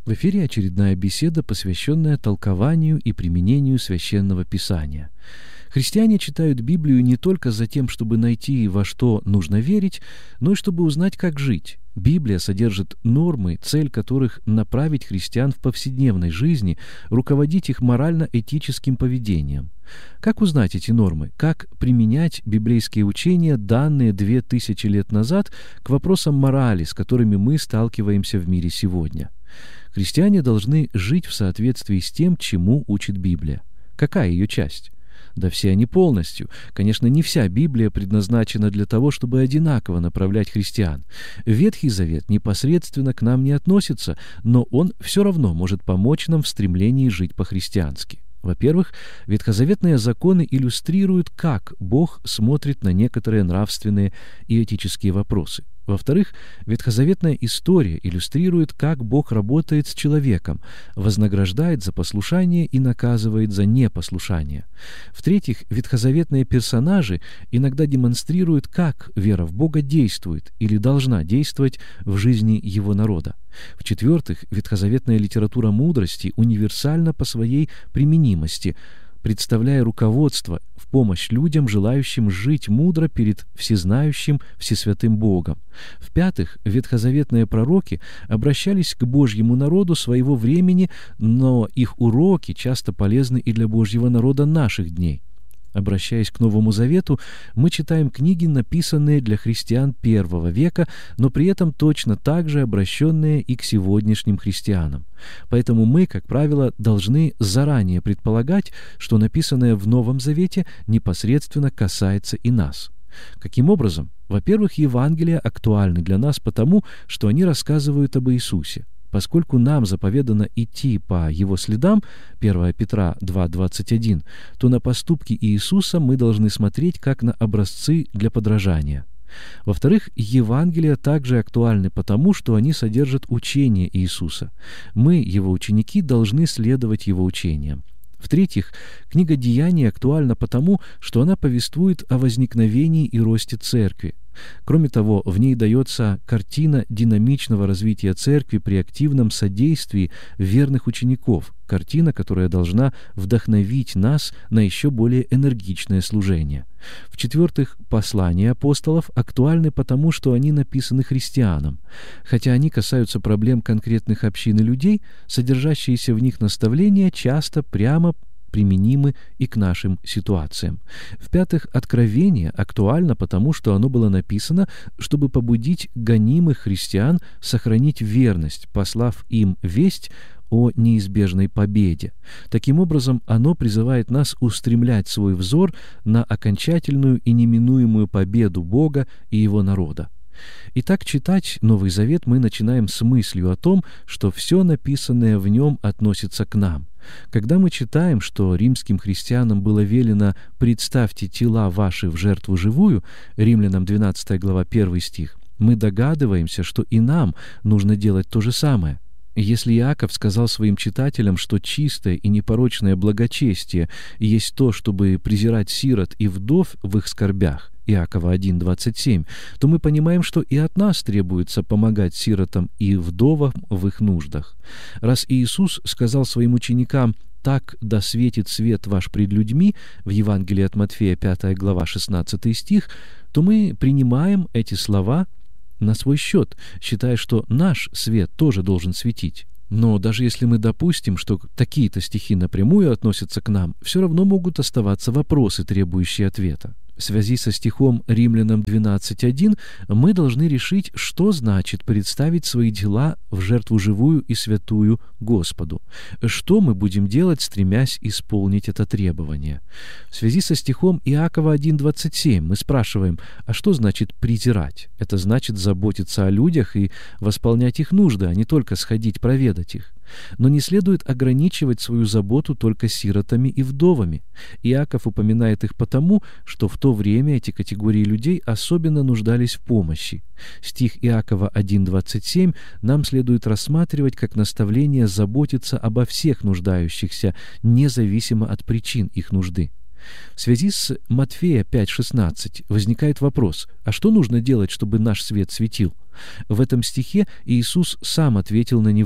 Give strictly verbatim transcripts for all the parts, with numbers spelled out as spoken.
В эфире очередная беседа, посвященная толкованию и применению Священного Писания. Христиане читают Библию не только за тем, чтобы найти, во что нужно верить, но и чтобы узнать, как жить. Библия содержит нормы, цель которых — направить христиан в повседневной жизни, руководить их морально-этическим поведением. Как узнать эти нормы? Как применять библейские учения, данные две тысячи лет назад, к вопросам морали, с которыми мы сталкиваемся в мире сегодня? Христиане должны жить в соответствии с тем, чему учит Библия. Какая ее часть? Да все они полностью. Конечно, не вся Библия предназначена для того, чтобы одинаково направлять христиан. Ветхий Завет непосредственно к нам не относится, но он все равно может помочь нам в стремлении жить по-христиански. Во-первых, ветхозаветные законы иллюстрируют, как Бог смотрит на некоторые нравственные и этические вопросы. Во-вторых, ветхозаветная история иллюстрирует, как Бог работает с человеком, вознаграждает за послушание и наказывает за непослушание. В-третьих, ветхозаветные персонажи иногда демонстрируют, как вера в Бога действует или должна действовать в жизни Его народа. В-четвертых, ветхозаветная литература мудрости универсальна по своей применимости, представляя руководство в помощь людям, желающим жить мудро перед всезнающим, всесвятым Богом. В-пятых, ветхозаветные пророки обращались к Божьему народу своего времени, но их уроки часто полезны и для Божьего народа наших дней. Обращаясь к Новому Завету, мы читаем книги, написанные для христиан первого века, но при этом точно так же обращенные и к сегодняшним христианам. Поэтому мы, как правило, должны заранее предполагать, что написанное в Новом Завете непосредственно касается и нас. Каким образом? Во-первых, Евангелия актуальны для нас потому, что они рассказывают об Иисусе. Поскольку нам заповедано идти по Его следам, первое Петра два двадцать один, то на поступки Иисуса мы должны смотреть как на образцы для подражания. Во-вторых, Евангелия также актуальны потому, что они содержат учение Иисуса. Мы, Его ученики, должны следовать Его учениям. В-третьих, книга «Деяний» актуальна потому, что она повествует о возникновении и росте Церкви. Кроме того, в ней дается картина динамичного развития Церкви при активном содействии верных учеников, картина, которая должна вдохновить нас на еще более энергичное служение. В-четвертых, послания апостолов актуальны потому, что они написаны христианам. Хотя они касаются проблем конкретных общин и людей, содержащиеся в них наставления часто прямо применимы и к нашим ситуациям. В-пятых, Откровение актуально потому, что оно было написано, чтобы побудить гонимых христиан сохранить верность, послав им весть о неизбежной победе. Таким образом, оно призывает нас устремлять свой взор на окончательную и неминуемую победу Бога и Его народа. Итак, читать Новый Завет мы начинаем с мыслью о том, что все написанное в нем относится к нам. Когда мы читаем, что римским христианам было велено «представьте тела ваши в жертву живую», Римлянам двенадцатая глава первый стих, мы догадываемся, что и нам нужно делать то же самое. Если Иаков сказал своим читателям, что чистое и непорочное благочестие есть то, чтобы презирать сирот и вдов в их скорбях, Иакова один двадцать семь, то мы понимаем, что и от нас требуется помогать сиротам и вдовам в их нуждах. Раз Иисус сказал своим ученикам «Так да светит свет ваш пред людьми» в Евангелии от Матфея пятая глава шестнадцатый стих, то мы принимаем эти слова на свой счет, считая, что наш свет тоже должен светить. Но даже если мы допустим, что такие-то стихи напрямую относятся к нам, все равно могут оставаться вопросы, требующие ответа. В связи со стихом Римлянам двенадцать один мы должны решить, что значит представить свои дела в жертву живую и святую Господу. Что мы будем делать, стремясь исполнить это требование? В связи со стихом Иакова один двадцать семь мы спрашиваем, а что значит презирать? Это значит заботиться о людях и восполнять их нужды, а не только сходить проведать их. Но не следует ограничивать свою заботу только сиротами и вдовами. Иаков упоминает их потому, что в то время эти категории людей особенно нуждались в помощи. Стих Иакова один двадцать семь нам следует рассматривать как наставление заботиться обо всех нуждающихся, независимо от причин их нужды. В связи с Матфея пять шестнадцать возникает вопрос, а что нужно делать, чтобы наш свет светил? В этом стихе Иисус сам ответил на него.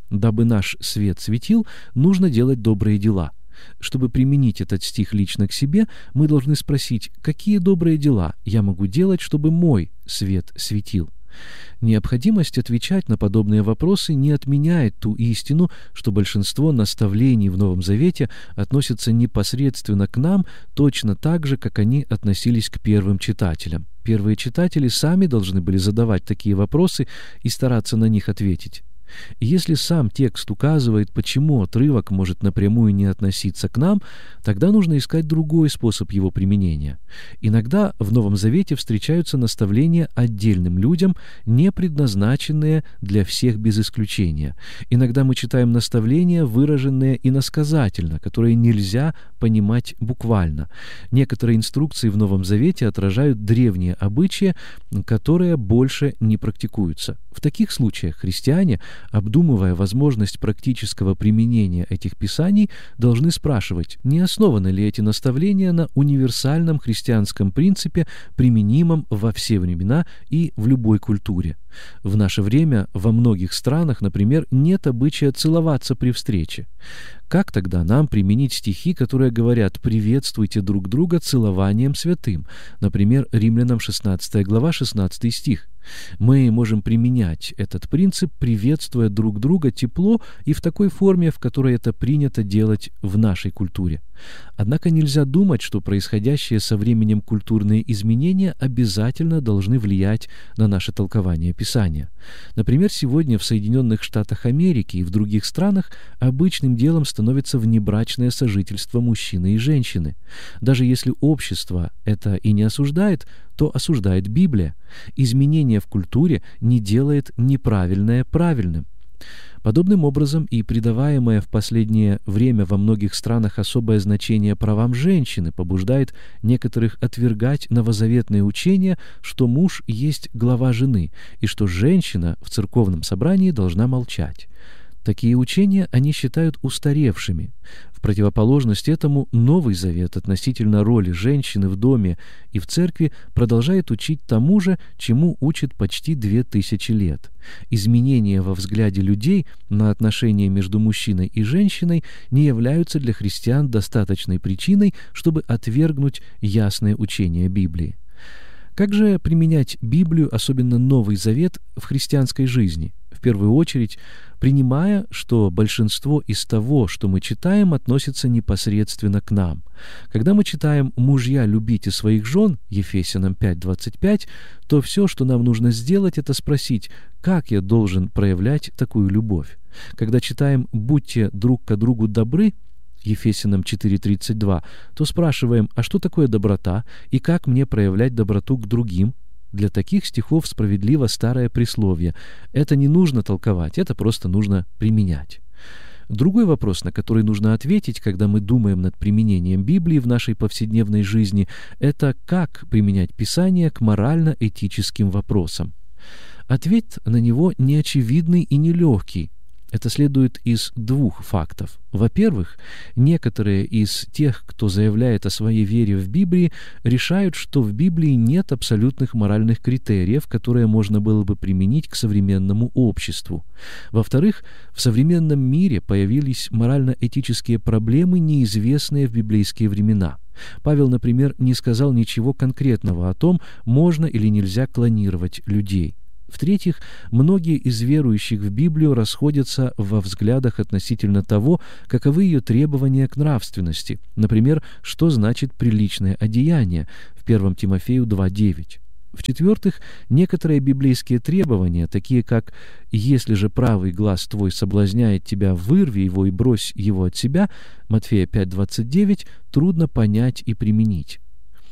«Дабы наш свет светил, нужно делать добрые дела». Чтобы применить этот стих лично к себе, мы должны спросить, какие добрые дела я могу делать, чтобы мой свет светил? Необходимость отвечать на подобные вопросы не отменяет ту истину, что большинство наставлений в Новом Завете относятся непосредственно к нам, точно так же, как они относились к первым читателям. Первые читатели сами должны были задавать такие вопросы и стараться на них ответить. И если сам текст указывает, почему отрывок может напрямую не относиться к нам, тогда нужно искать другой способ его применения. Иногда в Новом Завете встречаются наставления отдельным людям, не предназначенные для всех без исключения. Иногда мы читаем наставления, выраженные иносказательно, которые нельзя понимать буквально. Некоторые инструкции в Новом Завете отражают древние обычаи, которые больше не практикуются. В таких случаях христиане, обдумывая возможность практического применения этих писаний, должны спрашивать, не основаны ли эти наставления на универсальном христианском принципе, применимом во все времена и в любой культуре. В наше время во многих странах, например, нет обычая целоваться при встрече. Как тогда нам применить стихи, которые говорят «приветствуйте друг друга целованием святым», например, Римлянам шестнадцатая глава, шестнадцатый стих? Мы можем применять этот принцип, приветствуя друг друга тепло и в такой форме, в которой это принято делать в нашей культуре. Однако нельзя думать, что происходящие со временем культурные изменения обязательно должны влиять на наше толкование Писания. Например, сегодня в Соединенных Штатах Америки и в других странах обычным делом становится внебрачное сожительство мужчины и женщины. Даже если общество это и не осуждает, то осуждает Библия. Изменение в культуре не делает неправильное правильным. Подобным образом и придаваемое в последнее время во многих странах особое значение правам женщины побуждает некоторых отвергать новозаветное учение, что муж есть глава жены, и что женщина в церковном собрании должна молчать. Такие учения они считают устаревшими. В противоположность этому Новый Завет относительно роли женщины в доме и в церкви продолжает учить тому же, чему учит почти две тысячи лет. Изменения во взгляде людей на отношения между мужчиной и женщиной не являются для христиан достаточной причиной, чтобы отвергнуть ясное учение Библии. Как же применять Библию, особенно Новый Завет, в христианской жизни? В первую очередь, принимая, что большинство из того, что мы читаем, относится непосредственно к нам. Когда мы читаем «Мужья, любите своих жен» Ефесянам пять двадцать пять, то все, что нам нужно сделать, это спросить, как я должен проявлять такую любовь. Когда читаем «Будьте друг к другу добры» Ефесянам четыре тридцать два, то спрашиваем, а что такое доброта и как мне проявлять доброту к другим? Для таких стихов справедливо старое присловие. Это не нужно толковать, это просто нужно применять. Другой вопрос, на который нужно ответить, когда мы думаем над применением Библии в нашей повседневной жизни, это как применять Писание к морально-этическим вопросам. Ответ на него неочевидный и нелегкий. Это следует из двух фактов. Во-первых, некоторые из тех, кто заявляет о своей вере в Библии, решают, что в Библии нет абсолютных моральных критериев, которые можно было бы применить к современному обществу. Во-вторых, в современном мире появились морально-этические проблемы, неизвестные в библейские времена. Павел, например, не сказал ничего конкретного о том, можно или нельзя клонировать людей. В-третьих, многие из верующих в Библию расходятся во взглядах относительно того, каковы ее требования к нравственности, например, что значит приличное одеяние в первом Тимофею два девять. В-четвертых, некоторые библейские требования, такие как «если же правый глаз твой соблазняет тебя, вырви его и брось его от себя» Матфея пять двадцать девять, трудно понять и применить.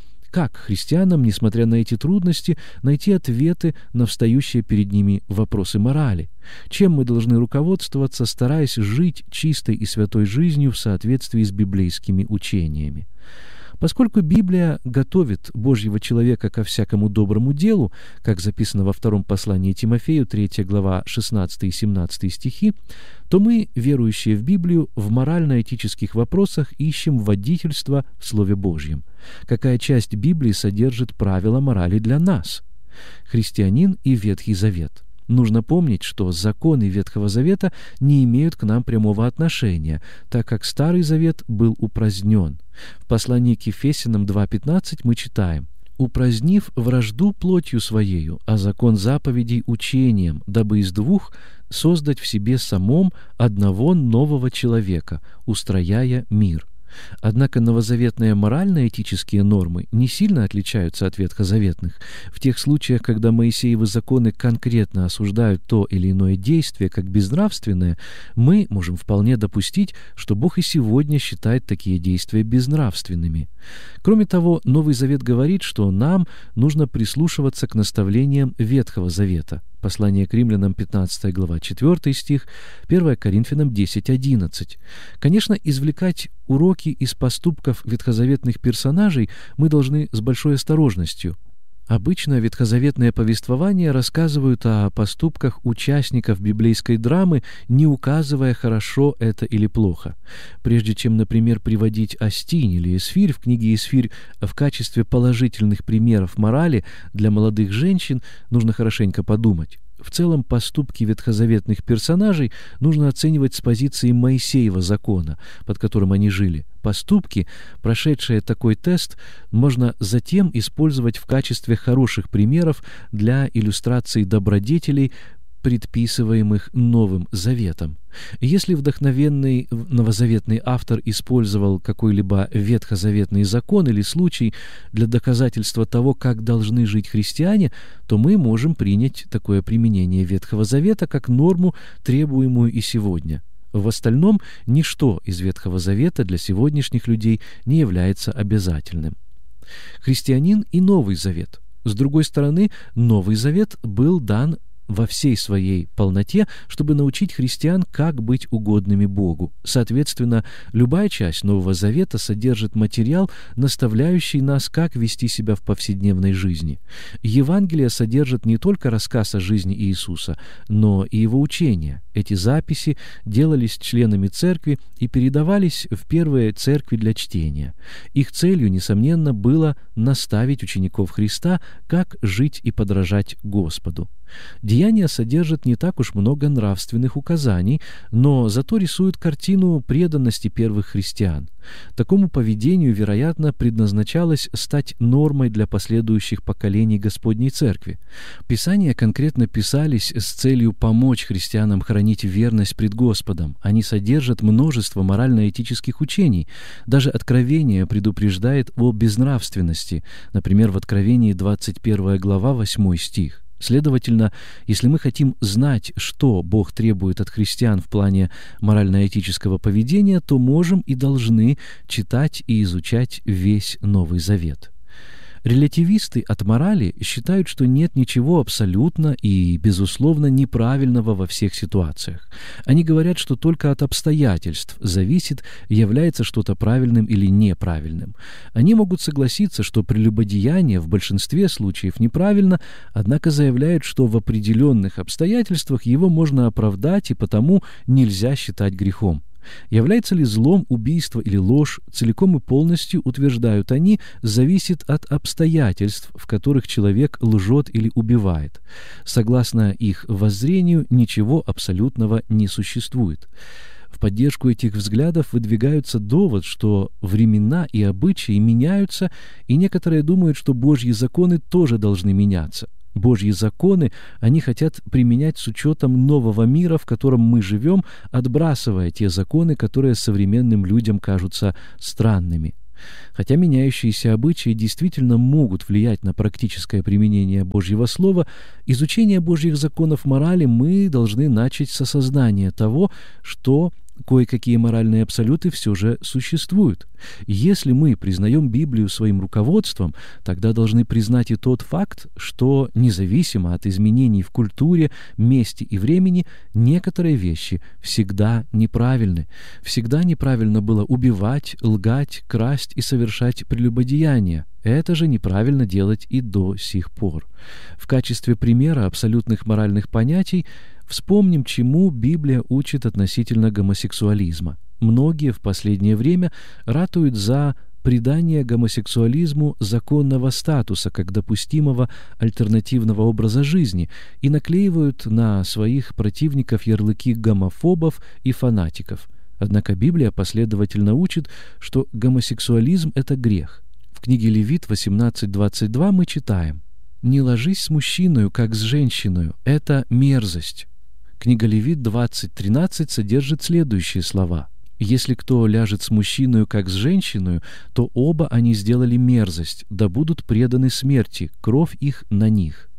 Как христианам, несмотря на эти трудности, найти ответы на встающие перед ними вопросы морали? Чем мы должны руководствоваться, стараясь жить чистой и святой жизнью в соответствии с библейскими учениями? Поскольку Библия готовит Божьего человека ко всякому доброму делу, как записано во втором послании Тимофею, третья глава, шестнадцатый и семнадцатый стихи, то мы, верующие в Библию, в морально-этических вопросах ищем водительство в Слове Божьем. Какая часть Библии содержит правила морали для нас? Христианин и Ветхий Завет. Нужно помнить, что законы Ветхого Завета не имеют к нам прямого отношения, так как Старый Завет был упразднен. В послании к Ефесянам два пятнадцать мы читаем: «Упразднив вражду плотью своею, а закон заповедей учением, дабы из двух создать в себе самом одного нового человека, устрояя мир». Однако новозаветные морально-этические нормы не сильно отличаются от ветхозаветных. В тех случаях, когда Моисеевы законы конкретно осуждают то или иное действие как безнравственное, мы можем вполне допустить, что Бог и сегодня считает такие действия безнравственными. Кроме того, Новый Завет говорит, что нам нужно прислушиваться к наставлениям Ветхого Завета. Послание к Римлянам, пятнадцатая глава, четвёртый стих, первое Коринфянам десять одиннадцать. Конечно, извлекать уроки из поступков ветхозаветных персонажей мы должны с большой осторожностью. Обычно ветхозаветные повествования рассказывают о поступках участников библейской драмы, не указывая, хорошо это или плохо. Прежде чем, например, приводить Астинь или Эсфирь в книге Эсфирь в качестве положительных примеров морали для молодых женщин, нужно хорошенько подумать. В целом, поступки ветхозаветных персонажей нужно оценивать с позиции Моисеева закона, под которым они жили. Поступки, прошедшие такой тест, можно затем использовать в качестве хороших примеров для иллюстрации добродетелей, предписываемых Новым Заветом. Если вдохновенный новозаветный автор использовал какой-либо ветхозаветный закон или случай для доказательства того, как должны жить христиане, то мы можем принять такое применение Ветхого Завета как норму, требуемую и сегодня. В остальном, ничто из Ветхого Завета для сегодняшних людей не является обязательным. Христианин и Новый Завет. С другой стороны, Новый Завет был дан во всей своей полноте, чтобы научить христиан, как быть угодными Богу. Соответственно, любая часть Нового Завета содержит материал, наставляющий нас, как вести себя в повседневной жизни. Евангелие содержит не только рассказ о жизни Иисуса, но и его учения. Эти записи делались членами церкви и передавались в первые церкви для чтения. Их целью, несомненно, было наставить учеников Христа, как жить и подражать Господу. Деяния содержат не так уж много нравственных указаний, но зато рисуют картину преданности первых христиан. Такому поведению, вероятно, предназначалось стать нормой для последующих поколений Господней Церкви. Писания конкретно писались с целью помочь христианам хранить верность пред Господом. Они содержат множество морально-этических учений. Даже Откровение предупреждает о безнравственности, например, в Откровении двадцать первая глава, восьмой стих. Следовательно, если мы хотим знать, что Бог требует от христиан в плане морально-этического поведения, то можем и должны читать и изучать весь Новый Завет. Релятивисты от морали считают, что нет ничего абсолютно и, безусловно, неправильного во всех ситуациях. Они говорят, что только от обстоятельств зависит, является что-то правильным или неправильным. Они могут согласиться, что прелюбодеяние в большинстве случаев неправильно, однако заявляют, что в определенных обстоятельствах его можно оправдать и потому нельзя считать грехом. Является ли злом убийство или ложь, целиком и полностью, утверждают они, зависит от обстоятельств, в которых человек лжет или убивает. Согласно их воззрению, ничего абсолютного не существует. В поддержку этих взглядов выдвигается довод, что времена и обычаи меняются, и некоторые думают, что Божьи законы тоже должны меняться. Божьи законы они хотят применять с учетом нового мира, в котором мы живем, отбрасывая те законы, которые современным людям кажутся странными. Хотя меняющиеся обычаи действительно могут влиять на практическое применение Божьего Слова, изучение Божьих законов морали мы должны начать с осознания того, что кое-какие моральные абсолюты все же существуют. Если мы признаем Библию своим руководством, тогда должны признать и тот факт, что независимо от изменений в культуре, месте и времени, некоторые вещи всегда неправильны. Всегда неправильно было убивать, лгать, красть и совершать прелюбодеяния. Это же неправильно делать и до сих пор. В качестве примера абсолютных моральных понятий вспомним, чему Библия учит относительно гомосексуализма. Многие в последнее время ратуют за придание гомосексуализму законного статуса как допустимого альтернативного образа жизни и наклеивают на своих противников ярлыки гомофобов и фанатиков. Однако Библия последовательно учит, что гомосексуализм — это грех. В книге Левит восемнадцать двадцать два мы читаем: «Не ложись с мужчиною, как с женщиною, это мерзость». Книга Левит двадцать тринадцать содержит следующие слова: «Если кто ляжет с мужчиною, как с женщиною, то оба они сделали мерзость, да будут преданы смерти, кровь их на них».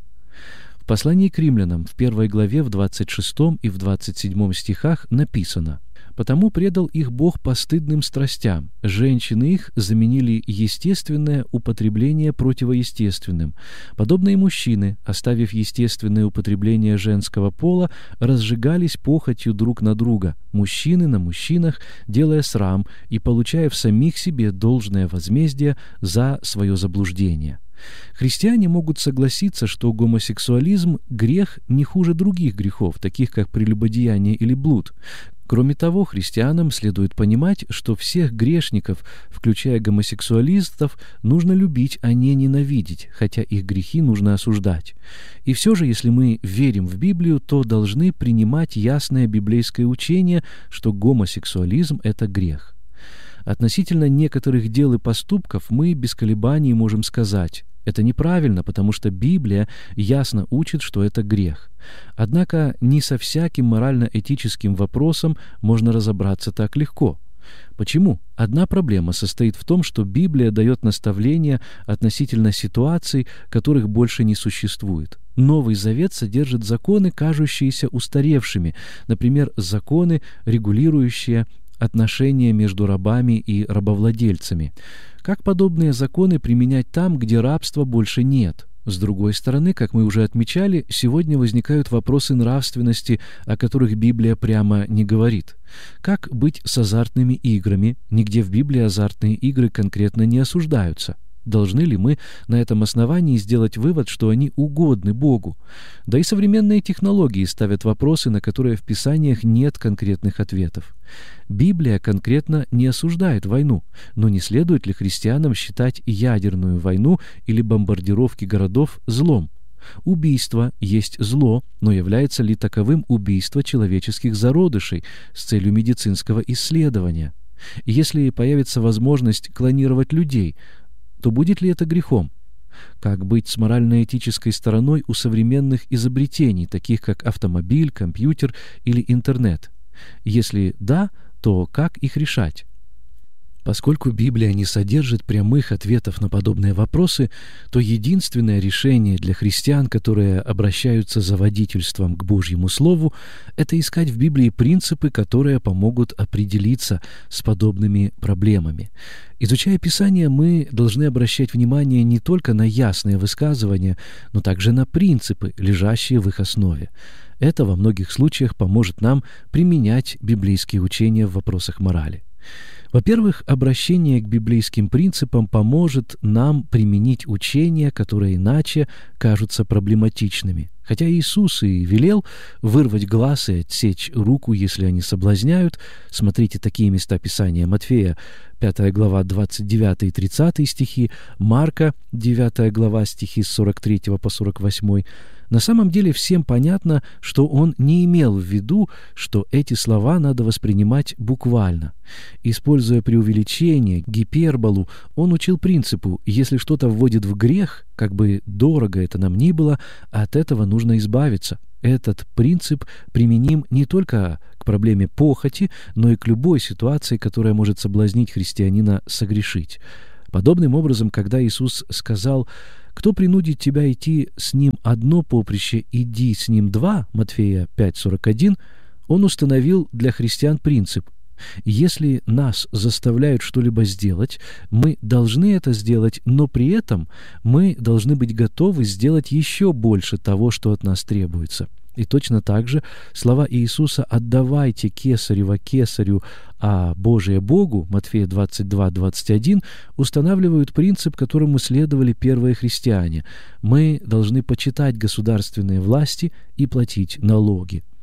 В послании к римлянам в первой главе в двадцать шестом и в двадцать седьмом стихах написано: «Потому предал их Бог постыдным страстям, женщины их заменили естественное употребление противоестественным. Подобные мужчины, оставив естественное употребление женского пола, разжигались похотью друг на друга, мужчины на мужчинах, делая срам и получая в самих себе должное возмездие за свое заблуждение». Христиане могут согласиться, что гомосексуализм — грех не хуже других грехов, таких как прелюбодеяние или блуд. Кроме того, христианам следует понимать, что всех грешников, включая гомосексуалистов, нужно любить, а не ненавидеть, хотя их грехи нужно осуждать. И все же, если мы верим в Библию, то должны принимать ясное библейское учение, что гомосексуализм — это грех. Относительно некоторых дел и поступков мы без колебаний можем сказать: это неправильно, потому что Библия ясно учит, что это грех. Однако не со всяким морально-этическим вопросом можно разобраться так легко. Почему? Одна проблема состоит в том, что Библия дает наставления относительно ситуаций, которых больше не существует. Новый Завет содержит законы, кажущиеся устаревшими, например, законы, регулирующие отношения между рабами и рабовладельцами. Как подобные законы применять там, где рабства больше нет? С другой стороны, как мы уже отмечали, сегодня возникают вопросы нравственности, о которых Библия прямо не говорит. Как быть с азартными играми? Нигде в Библии азартные игры конкретно не осуждаются. Должны ли мы на этом основании сделать вывод, что они угодны Богу? Да и современные технологии ставят вопросы, на которые в Писаниях нет конкретных ответов. Библия конкретно не осуждает войну, но не следует ли христианам считать ядерную войну или бомбардировки городов злом? Убийство есть зло, но является ли таковым убийство человеческих зародышей с целью медицинского исследования? Если появится возможность клонировать людей, то будет ли это грехом? Как быть с морально-этической стороной у современных изобретений, таких как автомобиль, компьютер или интернет? Если да, то как их решать? Поскольку Библия не содержит прямых ответов на подобные вопросы, то единственное решение для христиан, которые обращаются за водительством к Божьему Слову, это искать в Библии принципы, которые помогут определиться с подобными проблемами. Изучая Писание, мы должны обращать внимание не только на ясные высказывания, но также на принципы, лежащие в их основе. Это во многих случаях поможет нам применять библейские учения в вопросах морали. Во-первых, обращение к библейским принципам поможет нам применить учения, которые иначе кажутся проблематичными. Хотя Иисус и велел вырвать глаз и отсечь руку, если они соблазняют. Смотрите такие места Писания: Матфея, пятая глава, двадцать девятый и тридцатый стихи, Марка, девятая глава, стихи с сорок третьего по сорок восьмой. На самом деле всем понятно, что он не имел в виду, что эти слова надо воспринимать буквально. Используя преувеличение, гиперболу, он учил принципу: если что-то вводит в грех, как бы дорого это нам ни было, от этого нужно избавиться. Этот принцип применим не только к проблеме похоти, но и к любой ситуации, которая может соблазнить христианина согрешить. Подобным образом, когда Иисус сказал: «Кто принудит тебя идти с ним одно поприще, иди с ним два», Матфея пять сорок один, он установил для христиан принцип: если нас заставляют что-либо сделать, мы должны это сделать, но при этом мы должны быть готовы сделать еще больше того, что от нас требуется. И точно так же слова Иисуса «отдавайте кесарево кесарю, а Божие Богу» Матфея двадцать два двадцать один устанавливают принцип, которому следовали первые христиане. Мы должны почитать государственные власти и платить налоги.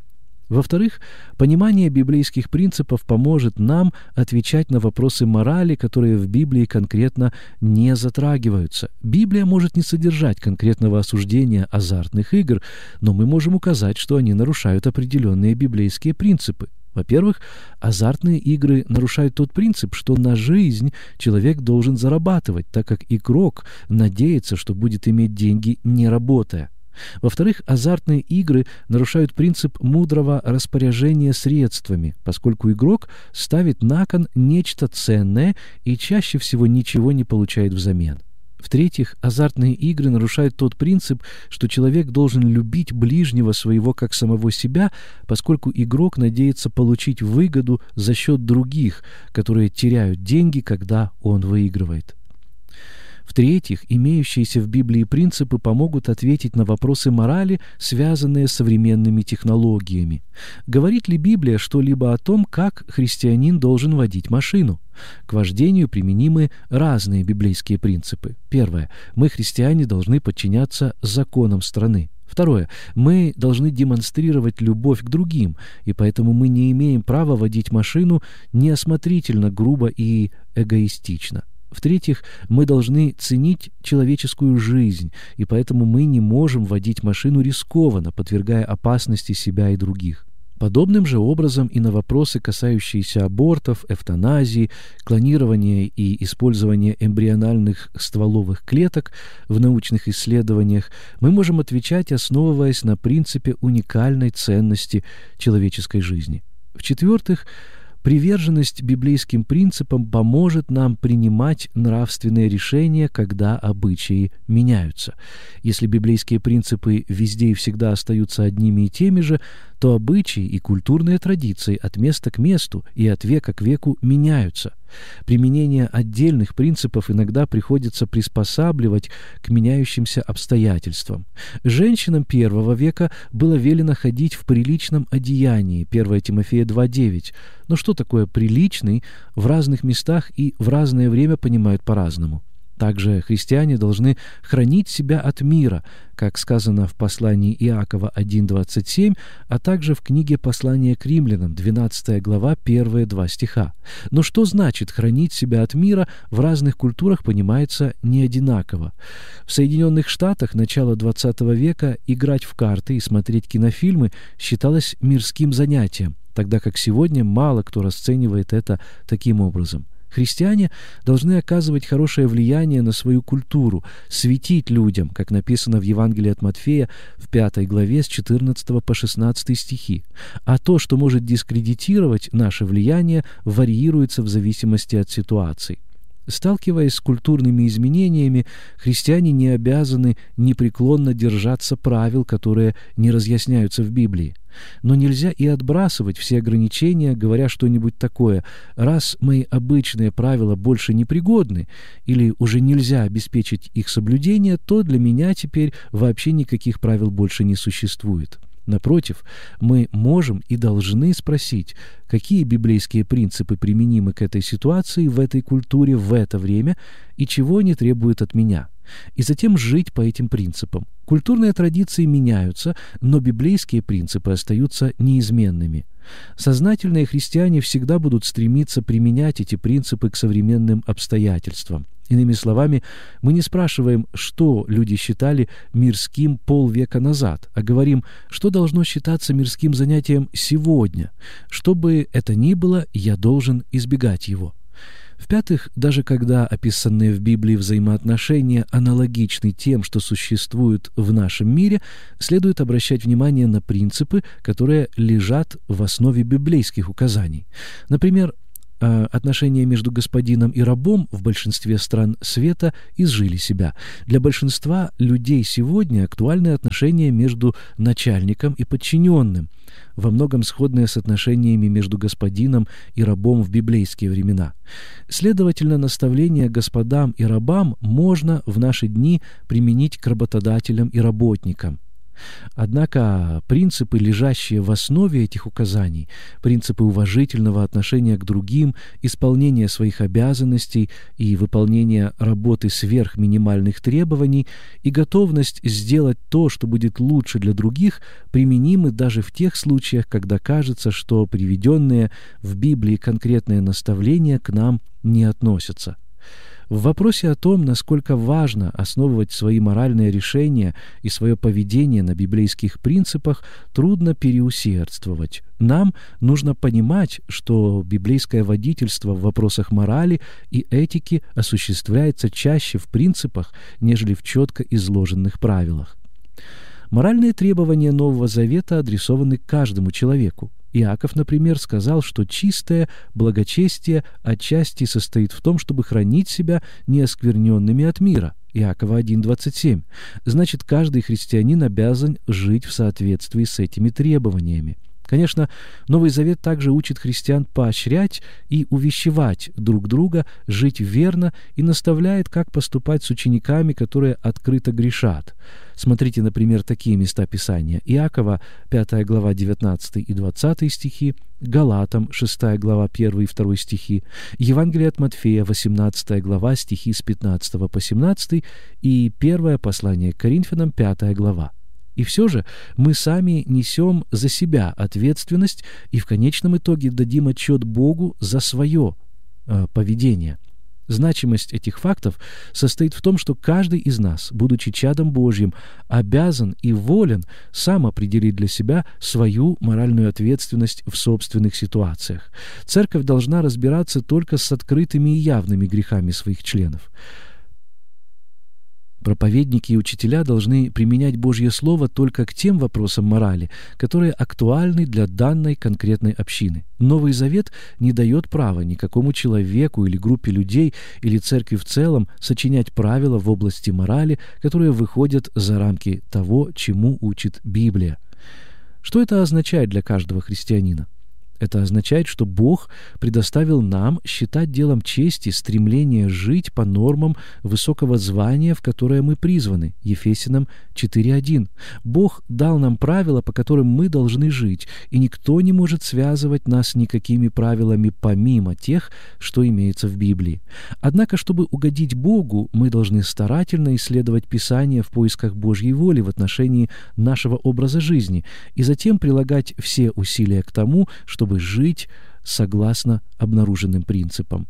Во-вторых, понимание библейских принципов поможет нам отвечать на вопросы морали, которые в Библии конкретно не затрагиваются. Библия может не содержать конкретного осуждения азартных игр, но мы можем указать, что они нарушают определенные библейские принципы. Во-первых, азартные игры нарушают тот принцип, что на жизнь человек должен зарабатывать, так как игрок надеется, что будет иметь деньги, не работая. Во-вторых, азартные игры нарушают принцип мудрого распоряжения средствами, поскольку игрок ставит на кон нечто ценное и чаще всего ничего не получает взамен. В-третьих, азартные игры нарушают тот принцип, что человек должен любить ближнего своего как самого себя, поскольку игрок надеется получить выгоду за счет других, которые теряют деньги, когда он выигрывает. В-третьих, имеющиеся в Библии принципы помогут ответить на вопросы морали, связанные с современными технологиями. Говорит ли Библия что-либо о том, как христианин должен водить машину? К вождению применимы разные библейские принципы. Первое. Мы, христиане, должны подчиняться законам страны. Второе. Мы должны демонстрировать любовь к другим, и поэтому мы не имеем права водить машину неосмотрительно, грубо и эгоистично. В-третьих, мы должны ценить человеческую жизнь, и поэтому мы не можем водить машину рискованно, подвергая опасности себя и других. Подобным же образом и на вопросы, касающиеся абортов, эвтаназии, клонирования и использования эмбриональных стволовых клеток в научных исследованиях, мы можем отвечать, основываясь на принципе уникальной ценности человеческой жизни. В-четвертых, приверженность библейским принципам поможет нам принимать нравственные решения, когда обычаи меняются. Если библейские принципы везде и всегда остаются одними и теми же, то обычаи и культурные традиции от места к месту и от века к веку меняются. Применение отдельных принципов иногда приходится приспосабливать к меняющимся обстоятельствам. Женщинам первого века было велено ходить в приличном одеянии, первое Тимофея два девять. Но что такое «приличный» в разных местах и в разное время понимают по-разному. Также христиане должны хранить себя от мира, как сказано в послании Иакова один двадцать семь, а также в книге «Послание к римлянам», двенадцатая глава, первые два стиха. Но что значит хранить себя от мира, в разных культурах понимается не одинаково. В Соединенных Штатах начала двадцатого века играть в карты и смотреть кинофильмы считалось мирским занятием, тогда как сегодня мало кто расценивает это таким образом. Христиане должны оказывать хорошее влияние на свою культуру, светить людям, как написано в Евангелии от Матфея в пятой главе с четырнадцатого по шестнадцатый стихи. А то, что может дискредитировать наше влияние, варьируется в зависимости от ситуации. Сталкиваясь с культурными изменениями, христиане не обязаны непреклонно держаться правил, которые не разъясняются в Библии. Но нельзя и отбрасывать все ограничения, говоря что-нибудь такое: раз мои обычные правила больше не пригодны или уже нельзя обеспечить их соблюдение, то для меня теперь вообще никаких правил больше не существует. Напротив, мы можем и должны спросить, какие библейские принципы применимы к этой ситуации, в этой культуре, в это время, и чего они требуют от меня, и затем жить по этим принципам. Культурные традиции меняются, но библейские принципы остаются неизменными. Сознательные христиане всегда будут стремиться применять эти принципы к современным обстоятельствам. Иными словами, мы не спрашиваем, что люди считали мирским полвека назад, а говорим, что должно считаться мирским занятием сегодня. Что бы это ни было, я должен избегать его. В-пятых, даже когда описанные в Библии взаимоотношения аналогичны тем, что существуют в нашем мире, следует обращать внимание на принципы, которые лежат в основе библейских указаний. Например, отношения между господином и рабом в большинстве стран света изжили себя. Для большинства людей сегодня актуальны отношения между начальником и подчиненным, во многом сходные с отношениями между господином и рабом в библейские времена. Следовательно, наставления господам и рабам можно в наши дни применить к работодателям и работникам. Однако принципы, лежащие в основе этих указаний, принципы уважительного отношения к другим, исполнения своих обязанностей и выполнения работы сверх минимальных требований и готовность сделать то, что будет лучше для других, применимы даже в тех случаях, когда кажется, что приведенные в Библии конкретные наставления к нам не относятся. В вопросе о том, насколько важно основывать свои моральные решения и свое поведение на библейских принципах, трудно переусердствовать. Нам нужно понимать, что библейское водительство в вопросах морали и этики осуществляется чаще в принципах, нежели в четко изложенных правилах. Моральные требования Нового Завета адресованы каждому человеку. Иаков, например, сказал, что чистое благочестие отчасти состоит в том, чтобы хранить себя неоскверненными от мира. Иакова один двадцать семь. Значит, каждый христианин обязан жить в соответствии с этими требованиями. Конечно, Новый Завет также учит христиан поощрять и увещевать друг друга, жить верно и наставляет, как поступать с учениками, которые открыто грешат. Смотрите, например, такие места Писания. Иакова, пятая глава, девятнадцатый и двадцатый стихи, Галатам, шестая глава, первый и второй стихи, Евангелие от Матфея, восемнадцатая глава, стихи с пятнадцатого по семнадцатый и первое послание к Коринфянам, пятая глава. И все же мы сами несем за себя ответственность и в конечном итоге дадим отчет Богу за свое э, поведение. Значимость этих фактов состоит в том, что каждый из нас, будучи чадом Божьим, обязан и волен сам определить для себя свою моральную ответственность в собственных ситуациях. Церковь должна разбираться только с открытыми и явными грехами своих членов. Проповедники и учителя должны применять Божье Слово только к тем вопросам морали, которые актуальны для данной конкретной общины. Новый Завет не дает права никакому человеку или группе людей или церкви в целом сочинять правила в области морали, которые выходят за рамки того, чему учит Библия. Что это означает для каждого христианина? Это означает, что Бог предоставил нам считать делом чести стремление жить по нормам высокого звания, в которое мы призваны. Ефесянам четыре один. Бог дал нам правила, по которым мы должны жить, и никто не может связывать нас никакими правилами помимо тех, что имеется в Библии. Однако, чтобы угодить Богу, мы должны старательно исследовать Писание в поисках Божьей воли в отношении нашего образа жизни и затем прилагать все усилия к тому, чтобы чтобы жить согласно обнаруженным принципам.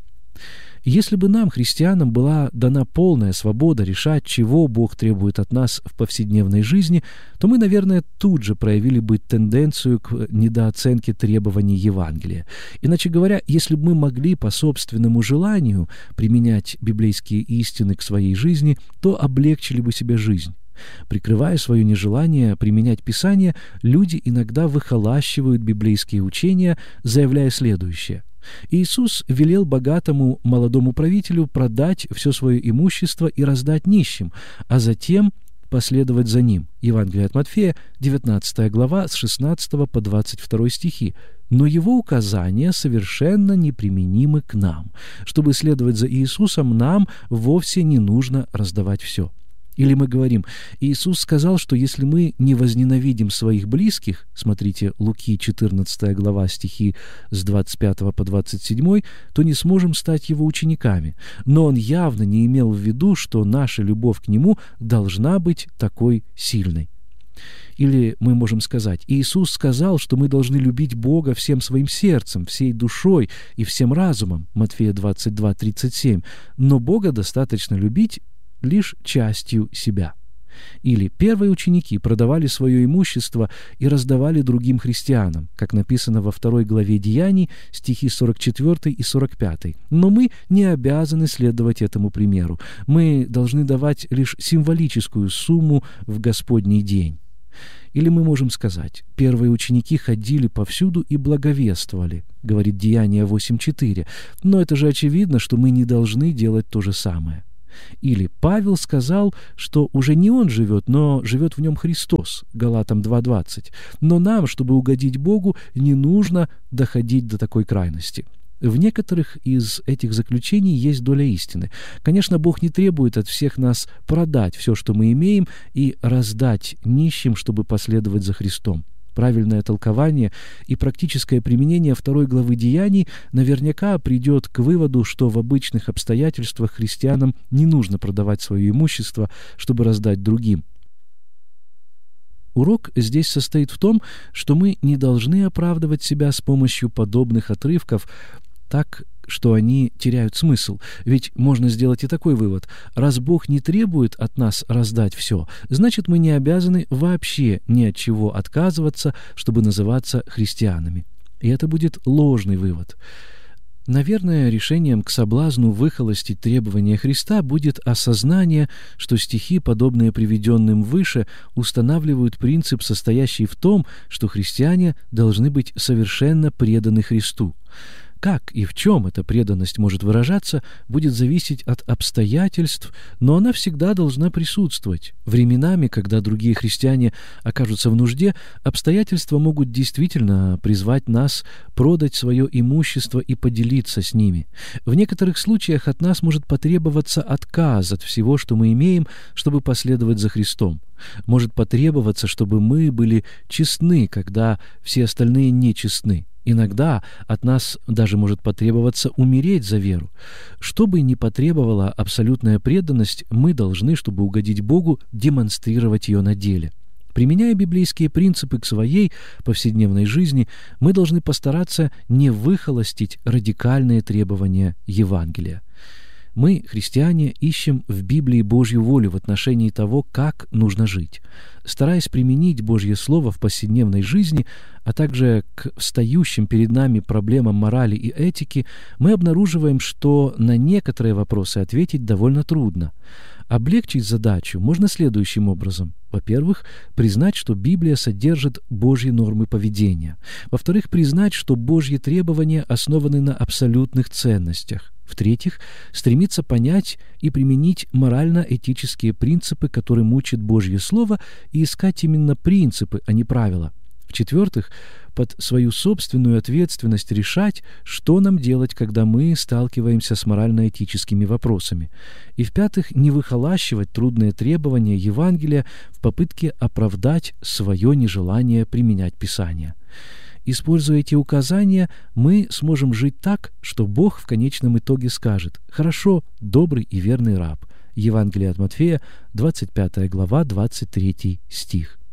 Если бы нам, христианам, была дана полная свобода решать, чего Бог требует от нас в повседневной жизни, то мы, наверное, тут же проявили бы тенденцию к недооценке требований Евангелия. Иначе говоря, если бы мы могли по собственному желанию применять библейские истины к своей жизни, то облегчили бы себе жизнь. Прикрывая свое нежелание применять Писание, люди иногда выхолащивают библейские учения, заявляя следующее. Иисус велел богатому молодому правителю продать все свое имущество и раздать нищим, а затем последовать за ним. Евангелие от Матфея, девятнадцатая глава, с шестнадцатого по двадцать второй стихи. Но его указания совершенно неприменимы к нам. Чтобы следовать за Иисусом, нам вовсе не нужно раздавать все. Или мы говорим, Иисус сказал, что если мы не возненавидим своих близких, смотрите, Луки четырнадцатая глава, стихи с двадцать пятого по двадцать седьмой, то не сможем стать его учениками. Но он явно не имел в виду, что наша любовь к нему должна быть такой сильной. Или мы можем сказать, Иисус сказал, что мы должны любить Бога всем своим сердцем, всей душой и всем разумом, Матфея двадцать два тридцать семь, но Бога достаточно любить лишь частью себя. Или первые ученики продавали свое имущество и раздавали другим христианам, как написано во второй главе Деяний, стихи сорок четвёртый и сорок пятый. Но мы не обязаны следовать этому примеру. Мы должны давать лишь символическую сумму в Господний день. Или мы можем сказать, первые ученики ходили повсюду и благовествовали, говорит Деяния восемь четыре. Но это же очевидно, что мы не должны делать то же самое. Или Павел сказал, что уже не он живет, но живет в нем Христос, Галатам два двадцать. Но нам, чтобы угодить Богу, не нужно доходить до такой крайности. В некоторых из этих заключений есть доля истины. Конечно, Бог не требует от всех нас продать все, что мы имеем, и раздать нищим, чтобы последовать за Христом. Правильное толкование и практическое применение второй главы Деяний наверняка придет к выводу, что в обычных обстоятельствах христианам не нужно продавать свое имущество, чтобы раздать другим. Урок здесь состоит в том, что мы не должны оправдывать себя с помощью подобных отрывков так, что они теряют смысл. Ведь можно сделать и такой вывод. Раз Бог не требует от нас раздать все, значит, мы не обязаны вообще ни от чего отказываться, чтобы называться христианами. И это будет ложный вывод. Наверное, решением к соблазну выхолостить требования Христа будет осознание, что стихи, подобные приведенным выше, устанавливают принцип, состоящий в том, что христиане должны быть совершенно преданы Христу. Как и в чем эта преданность может выражаться, будет зависеть от обстоятельств, но она всегда должна присутствовать. Временами, когда другие христиане окажутся в нужде, обстоятельства могут действительно призвать нас продать свое имущество и поделиться с ними. В некоторых случаях от нас может потребоваться отказ от всего, что мы имеем, чтобы последовать за Христом. Может потребоваться, чтобы мы были честны, когда все остальные нечестны. Иногда от нас даже может потребоваться умереть за веру. Что бы ни потребовала абсолютная преданность, мы должны, чтобы угодить Богу, демонстрировать ее на деле. Применяя библейские принципы к своей повседневной жизни, мы должны постараться не выхолостить радикальные требования Евангелия. Мы, христиане, ищем в Библии Божью волю в отношении того, как нужно жить. Стараясь применить Божье Слово в повседневной жизни, а также к встающим перед нами проблемам морали и этики, мы обнаруживаем, что на некоторые вопросы ответить довольно трудно. Облегчить задачу можно следующим образом. Во-первых, признать, что Библия содержит Божьи нормы поведения. Во-вторых, признать, что Божьи требования основаны на абсолютных ценностях. В-третьих, стремиться понять и применить морально-этические принципы, которым учит Божье Слово, и искать именно принципы, а не правила. В-четвертых, под свою собственную ответственность решать, что нам делать, когда мы сталкиваемся с морально-этическими вопросами. И в-пятых, не выхолащивать трудные требования Евангелия в попытке оправдать свое нежелание применять Писание. Используя эти указания, мы сможем жить так, что Бог в конечном итоге скажет: «Хорошо, добрый и верный раб». Евангелие от Матфея, двадцать пятая глава, двадцать третий стих.